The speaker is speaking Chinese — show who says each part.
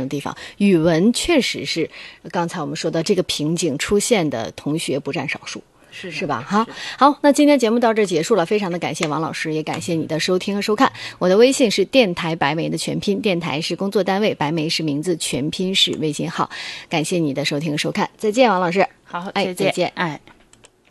Speaker 1: 的地方。语文确实是刚才我们说的这个瓶颈出现的同学不占少数。是吧？好，那今天节目到这儿结束了，非常的感谢王老师，也感谢你的收听和收看。我的微信是电台白梅的全拼，电台是工作单位，白梅是名字，全拼是微信号。感谢你的收听和收看，再见，王老师。
Speaker 2: 好，
Speaker 1: 再见。